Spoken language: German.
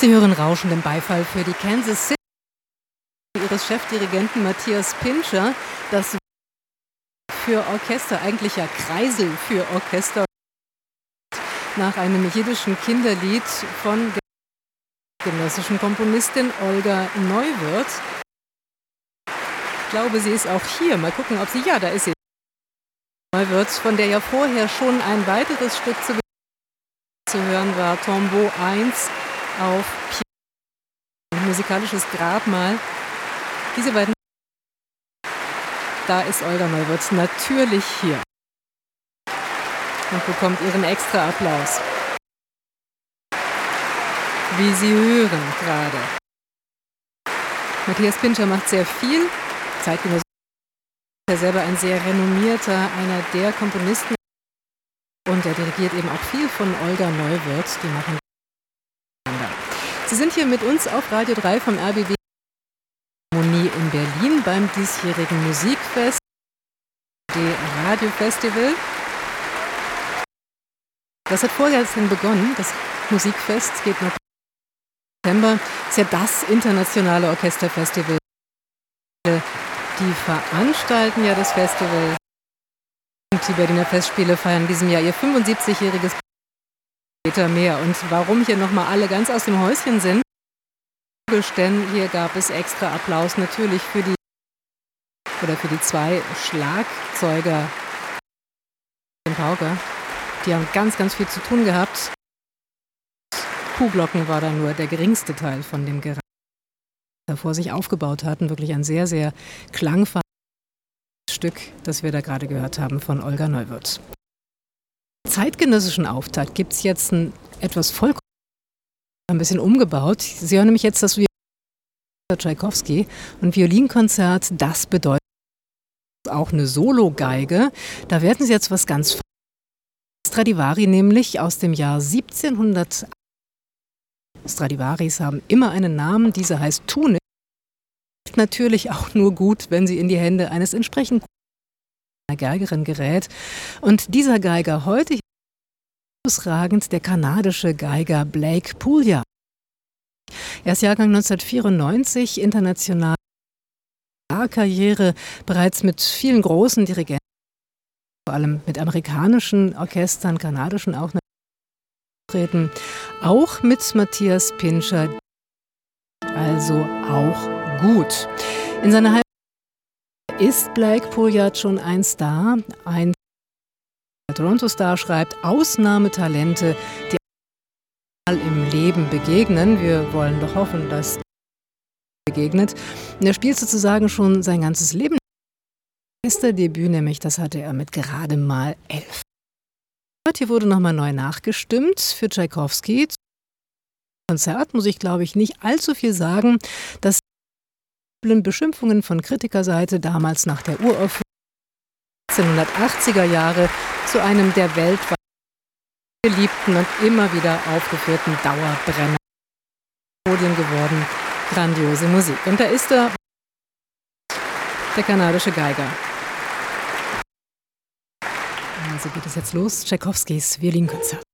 Sie hören rauschenden Beifall für die Kansas City ihres Chefdirigenten Matthias Pintscher. Das für Orchester, eigentlich ja Kreisel für Orchester, nach einem jiddischen Kinderlied von der zeitgenössischen Komponistin Olga Neuwirth. Ich glaube, sie ist auch hier. Mal gucken, ob sie... Ja, da ist sie. Neuwirth, von der ja vorher schon ein weiteres Stück zu hören war, Tombeau 1 auf Piano, musikalisches Grabmal. Diese beiden... Da ist Olga Neuwirth natürlich hier und bekommt ihren extra Applaus. Wie Sie hören gerade. Matthias Pintscher macht sehr viel. Zeitgenössisch ist er selber ein sehr renommierter, einer der Komponisten. Und er dirigiert eben auch viel von Olga Neuwirth. Die machen... Sie sind hier mit uns auf Radio 3 vom RBB in Berlin beim diesjährigen Musikfest, dem Radiofestival. Das hat vorgestern begonnen, das Musikfest geht noch im September. Ist ja das internationale Orchesterfestival. Die veranstalten ja das Festival. Und die Berliner Festspiele feiern in diesem Jahr ihr 75-jähriges später mehr. Und warum hier nochmal alle ganz aus dem Häuschen sind, denn hier gab es extra Applaus natürlich für die zwei Schlagzeuger, den Pauker. Die haben ganz, ganz viel zu tun gehabt. Kuhglocken war da nur der geringste Teil von dem Gerät, das vor sich aufgebaut hatten. Wirklich ein sehr, sehr klangvolles Stück, das wir da gerade gehört haben von Olga Neuwirth. Zeitgenössischen Auftakt gibt es jetzt etwas vollkommen ein bisschen umgebaut. Sie hören nämlich jetzt das Tschaikowski und Violinkonzert. Das bedeutet auch eine Solo-Geige. Da werden Sie jetzt was ganz Stradivari, nämlich aus dem Jahr 1700. Stradivaris haben immer einen Namen. Dieser heißt Tune. Natürlich auch nur gut, wenn sie in die Hände eines entsprechend einer Geigerin gerät. Und dieser Geiger heute herausragend, der kanadische Geiger Blake Pouliot. Er ist Jahrgang 1994, international Karriere, bereits mit vielen großen Dirigenten, vor allem mit amerikanischen Orchestern, kanadischen auch treten, auch mit Matthias Pintscher, also auch gut. In seiner Heimat ist Blake Pouliot schon ein Star, ein Toronto Star schreibt, Ausnahmetalente, die im Leben begegnen. Wir wollen doch hoffen, dass begegnet. Und er spielt sozusagen schon sein ganzes Leben. Das erste Debüt, nämlich das hatte er mit gerade mal 11. Hier wurde nochmal neu nachgestimmt für Tschaikowski. Konzert muss ich, glaube ich, nicht allzu viel sagen, dass Beschimpfungen von Kritikerseite damals nach der Uraufführung 1980er Jahre zu einem der weltweit beliebten und immer wieder aufgeführten Dauerbrenner geworden. Grandiose Musik. Und da ist er, der kanadische Geiger. Also geht es jetzt los, Tschaikowskis Violinkonzert.